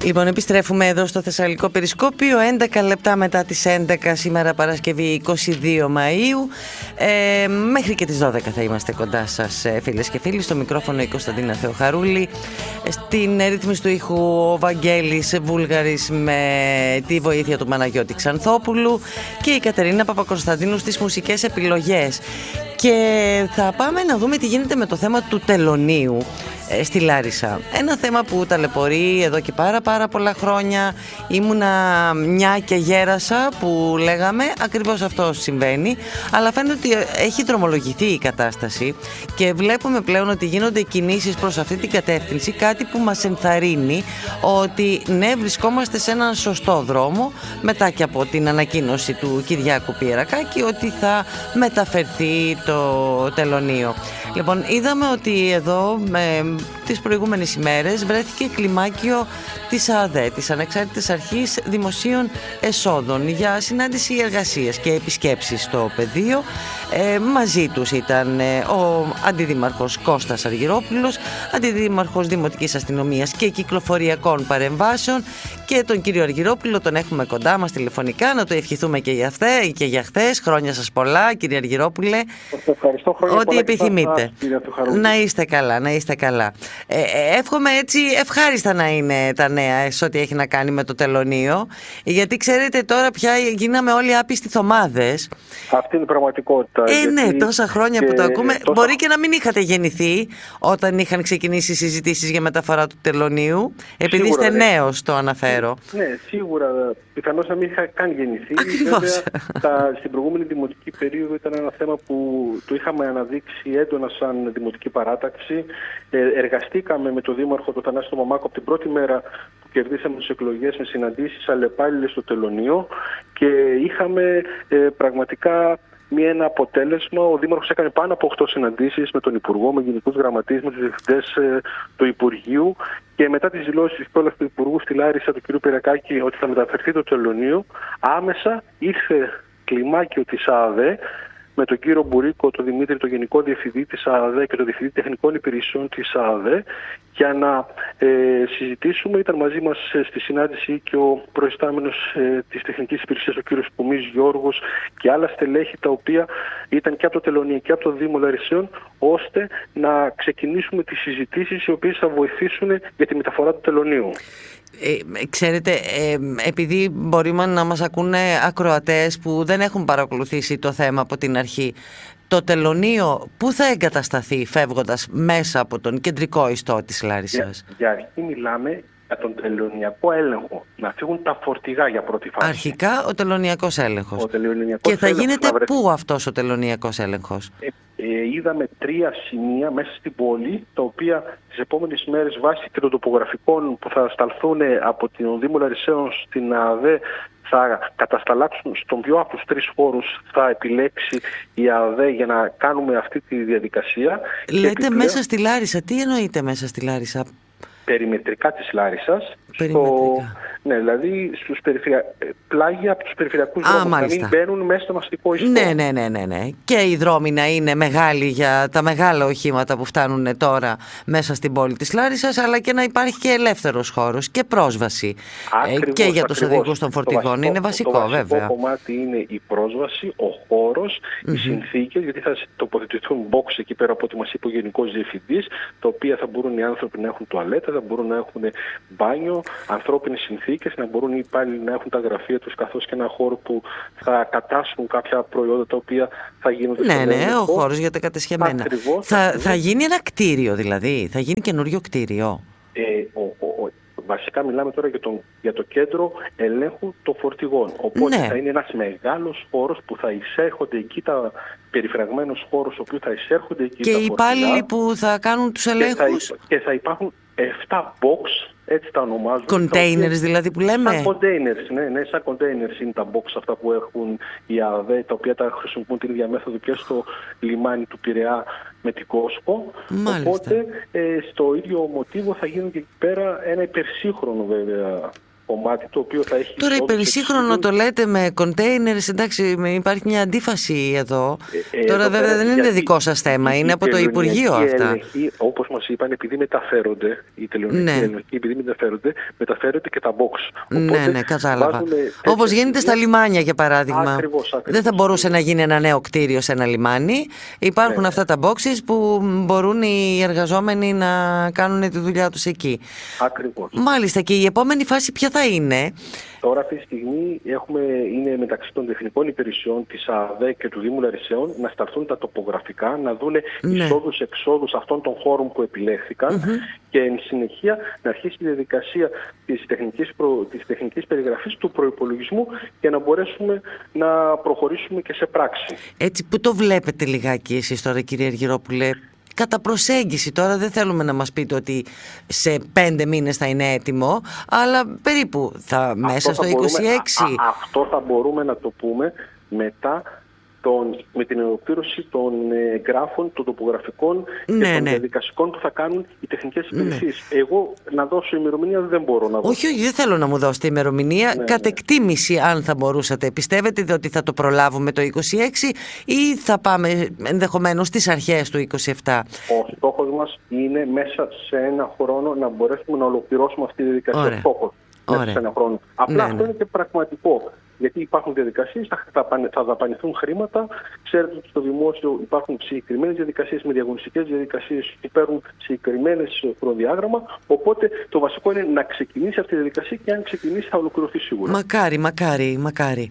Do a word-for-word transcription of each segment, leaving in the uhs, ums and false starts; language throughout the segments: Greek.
Λοιπόν, επιστρέφουμε εδώ στο Θεσσαλικό Περισκόπιο, έντεκα λεπτά μετά τις έντεκα, σήμερα Παρασκευή εικοστή δεύτερη Μαΐου. Ε, μέχρι και τις δώδεκα θα είμαστε κοντά σας, φίλες και φίλοι. Στο μικρόφωνο η Κωνσταντίνα Θεοχαρούλη. Στην ρύθμιση του ήχου ο Βαγγέλης Βούλγαρης με τη βοήθεια του Παναγιώτη Ξανθόπουλου και η Κατερίνα Παπακωνσταντίνου στις μουσικές επιλογές. Και θα πάμε να δούμε τι γίνεται με το θέμα του τελωνείου στη Λάρισα. Ένα θέμα που ταλαιπωρεί εδώ και πάρα πάρα πολλά χρόνια. Ήμουνα μια και γέρασα που λέγαμε, ακριβώς αυτό συμβαίνει, αλλά φαίνεται ότι έχει δρομολογηθεί η κατάσταση και βλέπουμε πλέον ότι γίνονται κινήσεις προς αυτή την κατεύθυνση, κάτι που μας ενθαρρύνει ότι ναι, βρισκόμαστε σε έναν σωστό δρόμο μετά και από την ανακοίνωση του Κυριάκου Πιερακάκη ότι θα μεταφερθεί το τελωνείο. Λοιπόν, είδαμε ότι εδώ με τις προηγούμενες ημέρες βρέθηκε κλιμάκιο της ΑΔΕ, της Ανεξάρτητης Αρχής Δημοσίων Εσόδων, για συνάντηση εργασίας και επισκέψεις στο πεδίο. Ε, μαζί τους ήταν ε, ο Αντιδήμαρχος Κώστας Αργυρόπουλος, Αντιδήμαρχος Δημοτικής Αστυνομίας και Κυκλοφοριακών Παρεμβάσεων, και τον κύριο Αργυρόπουλο τον έχουμε κοντά μας τηλεφωνικά, να το ευχηθούμε και για, χθε, και για χθες. Χρόνια σας πολλά, κύριε Αργυρόπουλε. Ευχαριστώ, ό,τι επιθυμείτε. Σας, να είστε καλά, να είστε καλά. Ε, ε, εύχομαι έτσι ευχάριστα να είναι τα νέα σε ό,τι έχει να κάνει με το τελωνείο, γιατί ξέρετε τώρα πια γίναμε όλοι άπιστοι θωμάδες. Αυτή είναι η πραγματικότητα. Ε, ναι, τόσα χρόνια και που το ακούμε. τόσα... Μπορεί και να μην είχατε γεννηθεί όταν είχαν ξεκινήσει οι συζητήσεις για μεταφορά του τελωνείου, επειδή σίγουρα, είστε ναι. νέος, το αναφέρω. Ναι, σίγουρα. Πιθανώς να μην είχα καν γεννηθεί. Ακριβώς. Βέβαια, τα, στην προηγούμενη δημοτική περίοδο ήταν ένα θέμα που το είχαμε αναδείξει έντονα σαν δημοτική παράταξη. Ε, εργαστήκαμε με τον Δήμαρχο τον Θανάση Μαμάκο από την πρώτη μέρα που κερδίσαμε τις εκλογές με συναντήσεις αλλεπάλληλες στο τελωνείο και είχαμε ε, πραγματικά μία ένα αποτέλεσμα. Ο Δήμαρχος έκανε πάνω από οκτώ συναντήσεις με τον Υπουργό, με γενικούς γραμματείς, με τους διευθυντές ε, του Υπουργείου, και μετά τις δηλώσεις κιόλας του Υπουργού στη Λάρισα, του κ. Πιερακάκη, ότι θα μεταφερθεί το τελωνείο, άμεσα ήρθε κλιμάκιο της ΑΔΕ με τον κύριο Μπουρίκο, τον Δημήτρη, τον Γενικό Διευθυντή της ΑΔΕ και τον Διευθυντή Τεχνικών Υπηρεσιών της ΑΔΕ, για να ε, συζητήσουμε. Ήταν μαζί μας ε, στη συνάντηση και ο προϊστάμενος ε, της Τεχνικής Υπηρεσίας, ο κύριος Πουμής Γιώργος, και άλλα στελέχη τα οποία ήταν και από το τελωνείο και από το Δήμο Λαρισαίων, ώστε να ξεκινήσουμε τις συζητήσεις οι οποίες θα βοηθήσουν για τη μεταφορά του τελωνείου. Ε, ξέρετε, ε, επειδή μπορούμε να μας ακούνε ακροατές που δεν έχουν παρακολουθήσει το θέμα από την αρχή, το τελωνείο πού θα εγκατασταθεί φεύγοντας μέσα από τον κεντρικό ιστό της Λάρισσας? Για, για αρχή μιλάμε για τον τελωνειακό έλεγχο. Να φύγουν τα φορτηγά για πρώτη φάση. Αρχικά ο τελωνειακός έλεγχος. Ο τελωνειακός και θα έλεγχος γίνεται βρεθεί... πού αυτός ο τελωνειακός έλεγχος? Ε, ε, είδαμε τρία σημεία μέσα στην πόλη, τα οποία τις επόμενες μέρες, βάσει και των τοπογραφικών που θα σταλθούν από την Δήμο Λαρισαίων στην ΑΔΕ, θα κατασταλάξουν στον ποιο από τους τρεις χώρους θα επιλέξει η ΑΔΕ για να κάνουμε αυτή τη διαδικασία. Λέτε επιπλέον, μέσα στη Λάρισα. Τι εννοείτε μέσα στη Λάρισα? Περιμετρικά της Λάρισσας. Περιμετρικά. Στο, ναι, δηλαδή στους περιφερεια... πλάγια από τους περιφερειακούς δρόμους, να μην μπαίνουν μέσα στο αστικό ιστό. Ναι, ναι, ναι, ναι, ναι. Και οι δρόμοι να είναι μεγάλοι για τα μεγάλα οχήματα που φτάνουν τώρα μέσα στην πόλη της Λάρισσας, αλλά και να υπάρχει και ελεύθερος χώρος και πρόσβαση. Ακριβώς, και για τους ακριβώς. οδηγούς των φορτηγών. Το βασικό, είναι βασικό, το βασικό βέβαια. Το κομμάτι είναι η πρόσβαση, ο χώρος, mm-hmm. οι συνθήκες, γιατί θα τοποθετηθούν box εκεί πέρα από ό,τι μας είπε ο Γενικός Διευθυντής, τα οποία θα μπορούν οι άνθρωποι να έχουν τουαλέτα, θα μπορούν να έχουν μπάνιο, ανθρώπινες συνθήκες, να μπορούν οι υπάλληλοι να έχουν τα γραφεία τους, καθώς και ένα χώρο που θα κατάσχουν κάποια προϊόντα τα οποία θα γίνονται. Ναι, ναι, ο χώρος για τα κατεσχεμένα. Ακριβώς, θα, ακριβώς. θα γίνει ένα κτίριο δηλαδή, θα γίνει καινούριο κτίριο. Ε, ο, ο, ο, βασικά μιλάμε τώρα για, τον, για το κέντρο ελέγχου των φορτηγών. Οπότε ναι. θα είναι ένας μεγάλος χώρος που θα εισέρχονται εκεί, τα περιφραγμένος χώρος ο οποίος θα εισέρχονται εκεί. Και οι υπάλληλοι που θα κάνουν τους ελέγχους. Και θα, και θα υπάρχουν επτά box, έτσι τα ονομάζουν. Containers δηλαδή που λέμε. Σαν containers, ναι, ναι, σαν containers είναι τα box αυτά που έχουν οι ΑΔΕ, τα οποία τα χρησιμοποιούν την ίδια μέθοδο και στο λιμάνι του Πειραιά με την Κόσκο. Μάλιστα. Οπότε ε, στο ίδιο μοτίβο θα γίνουν και εκεί πέρα ένα υπερσύγχρονο βέβαια κομμάτι το οποίο θα έχει... Τώρα υπερσύγχρονο το λέτε με κοντέινερς, εντάξει, υπάρχει μια αντίφαση εδώ. Ε, ε, Τώρα βέβαια δεν είναι δικό σας θέμα, είναι από το Υπουργείο αυτά. Έλεγχη, όπως μας είπαν, επειδή μεταφέρονται, οι τελειωνικοί ναι. έλεγχοι, επειδή μεταφέρονται, μεταφέρονται και τα box. Οπότε, ναι, ναι, κατάλαβα. Όπως γίνεται στα λιμάνια, για παράδειγμα. Ακριβώς, ακριβώς. Δεν θα μπορούσε να γίνει ένα νέο κτίριο σε ένα λιμάνι. Υπάρχουν ναι. αυτά τα boxes που μπορούν οι εργαζόμενοι να κάνουν τη δουλειά τους εκεί. Ακριβώς. Μάλιστα. Και η επόμενη φάση ποια θα είναι? Τώρα αυτή τη στιγμή έχουμε, είναι μεταξύ των τεχνικών υπηρεσιών της ΑΔΕ και του Δήμου Λαρισαίων να σταθούν τα τοπογραφικά, να δουν ναι. εισόδους-εξόδους αυτών των χώρων που επιλέχθηκαν mm-hmm. και εν συνεχεία να αρχίσει η διαδικασία της τεχνικής, προ, της τεχνικής περιγραφής του προϋπολογισμού για να μπορέσουμε να προχωρήσουμε και σε πράξη. Έτσι, που το βλέπετε λιγάκι εσείς τώρα, κύριε Αργυρόπουλε? Κατά προσέγγιση τώρα, δεν θέλουμε να μας πείτε ότι σε πέντε μήνες θα είναι έτοιμο, αλλά περίπου θα αυτό μέσα στο είκοσι έξι. Α, α, αυτό θα μπορούμε να το πούμε μετά τον, με την ολοκλήρωση των εγγράφων, των τοπογραφικών και ναι, των ναι. διαδικασικών που θα κάνουν οι τεχνικές υπηρεσίες. Ναι. Εγώ να δώσω ημερομηνία δεν μπορώ να δώσω. Όχι, όχι, δεν θέλω να μου δώσετε ημερομηνία. Ναι, Κατ' εκτίμηση, ναι. αν θα μπορούσατε, πιστεύετε ότι θα το προλάβουμε το είκοσι έξι ή θα πάμε ενδεχομένως στις αρχές του είκοσι επτά? Ο στόχος μας είναι μέσα σε ένα χρόνο να μπορέσουμε να ολοκληρώσουμε αυτή τη διαδικασία. Στόχος μέσα σε ένα χρόνο. Απλά ναι, αυτό ναι. είναι και πραγματικό. Γιατί υπάρχουν διαδικασίες, θα, θα δαπανηθούν χρήματα. Ξέρετε ότι στο δημόσιο υπάρχουν συγκεκριμένες διαδικασίες με διαγωνιστικές διαδικασίες που παίρνουν συγκεκριμένες χρονοδιάγραμμα. Οπότε το βασικό είναι να ξεκινήσει αυτή η διαδικασία και αν ξεκινήσει θα ολοκληρωθεί σίγουρα. Μακάρι, μακάρι, μακάρι.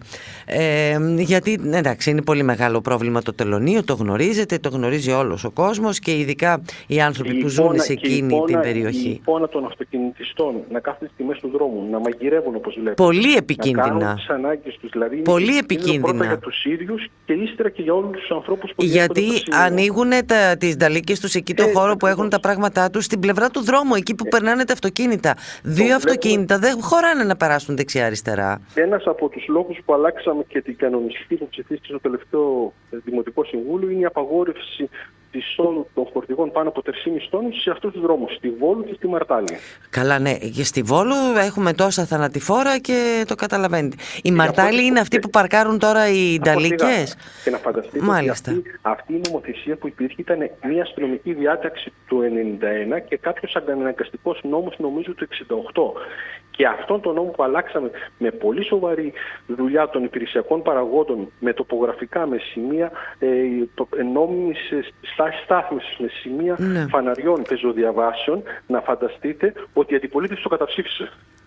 Ε, γιατί εντάξει, είναι πολύ μεγάλο πρόβλημα το τελωνείο, το γνωρίζετε, το γνωρίζει όλος ο κόσμος και ειδικά οι άνθρωποι η που εικόνα, ζουν σε εκείνη εικόνα, την περιοχή. Η εικόνα των αυτοκινητιστών να κάθονται στη μέση του δρόμου, να μαγειρεύουν όπως βλέπετε. Πολύ επικίνδυνα. Τους, δηλαδή πολύ επικίνδυνα. Πρώτα για τους ίδιους και ύστερα και για όλους τους ανθρώπους που γιατί ανοίγουν τα, τις νταλίκες τους εκεί το ε, χώρο που έχουν τα πράγματά τους στην πλευρά του δρόμου, εκεί που ε, περνάνε τα αυτοκίνητα. Δύο το αυτοκίνητα βλέπουμε. Δεν χωράνε να περάσουν δεξιά-αριστερά. Ένας από τους λόγους που αλλάξαμε και την κανονιστική που ψηφίστηκε στο τελευταίο Δημοτικό Συμβούλιο είναι η απαγόρευση της εισόδου των φορτηγών πάνω από τρεις κόμμα πέντε τόνους σε αυτούς τους δρόμους, στη Βόλου και στη Μαρτάλη. Καλά, ναι. Και στη Βόλου έχουμε τόσα θανατηφόρα και το καταλαβαίνετε. Η και Μαρτάλη είναι αυτή που παρκάρουν τώρα οι νταλίκες. Και να φανταστείτε Μάλιστα. ότι αυτή, αυτή η νομοθεσία που υπήρχε ήταν μια αστυνομική διάταξη του ενενήντα ένα και κάποιος αναγκαστικός νόμος νομίζω του εξήντα οκτώ. Και αυτόν τον νόμο που αλλάξαμε με πολύ σοβαρή δουλειά των υπηρεσιακών παραγόντων, με τοπογραφικά, με σημεία ε, το, νόμιμης στάθμισης, με σημεία ναι. φαναριών, πεζοδιαβάσεων, να φανταστείτε ότι η αντιπολίτευση το καταψήφισε.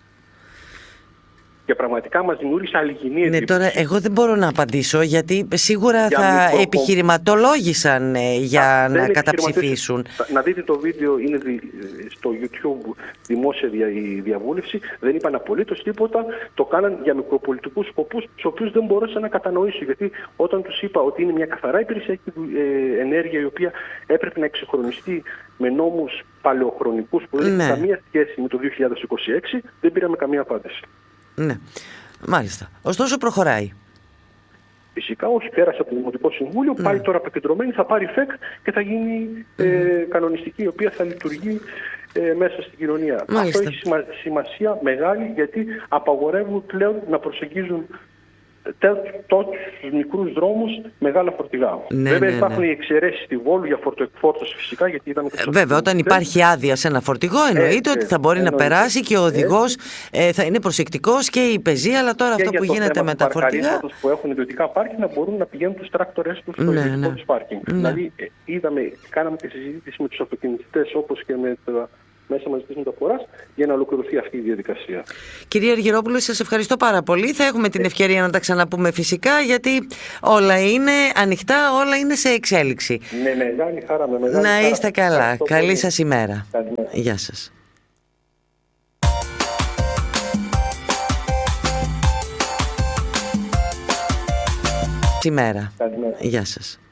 Και πραγματικά μας δημιούργησε αλληγινή εντύπωση. Ναι, τώρα εγώ δεν μπορώ να απαντήσω γιατί σίγουρα για θα μικρό... επιχειρηματολόγησαν ε, για Α, να καταψηφίσουν. Να δείτε το βίντεο, είναι στο YouTube δημόσια δια, η διαβούλευση. Δεν είπαν απολύτως τίποτα. Το κάναν για μικροπολιτικούς σκοπούς, τους οποίους δεν μπορούσα να κατανοήσω. Γιατί όταν τους είπα ότι είναι μια καθαρά υπηρεσιακή ε, ενέργεια η οποία έπρεπε να εξυγχρονιστεί με νόμους παλαιοχρονικούς που δεν ναι. έχουν καμία σχέση με το δύο χιλιάδες είκοσι έξι, δεν πήραμε καμία απάντηση. Ναι, μάλιστα. Ωστόσο προχωράει. Φυσικά, όχι, πέρασε από το Δημοτικό Συμβούλιο, ναι. πάει τώρα αποκεντρωμένη, θα πάρει ΦΕΚ και θα γίνει ε, κανονιστική, η οποία θα λειτουργεί ε, μέσα στην κοινωνία. Μάλιστα. Αυτό έχει σημα, σημασία μεγάλη, γιατί απαγορεύουν πλέον να προσεγγίζουν τόσους μικρούς δρόμους μεγάλα φορτηγά. Ναι, βέβαια ναι, υπάρχουν ναι. οι εξαιρέσεις στη Βόλου για φορτοεκφόρτωση φυσικά, γιατί είδαμε και βέβαια, όταν υπάρχει άδεια σε ένα φορτηγό, εννοείται ε, ότι θα μπορεί εννοείται. να περάσει και ο οδηγός ε, θα είναι προσεκτικός και η πεζή, αλλά τώρα και αυτό που γίνεται με τα φορτηγά. Και που έχουν ιδιωτικά πάρκινγκ να μπορούν να πηγαίνουν τους τράκτορες τους στο ναι, ιδιωτικό ναι. τους πάρκινγκ. Ναι. Δηλαδή, ε, είδαμε, κάναμε τη συζήτηση με τους αυτοκινητιστές όπως και με τα μέσα μαζικής μεταφοράς για να ολοκληρωθεί αυτή η διαδικασία. Κυρία Αργυρόπουλε, σας ευχαριστώ πάρα πολύ. Θα έχουμε την ευκαιρία να τα ξαναπούμε φυσικά, γιατί όλα είναι ανοιχτά, όλα είναι σε εξέλιξη. Με μεγάλη χαρά, με μεγάλη να είστε χαρά. καλά. Ευχαριστώ Καλή πολύ. σας ημέρα. Καλημέρα. Γεια σας. Ημέρα. Καλημέρα. Γεια σας.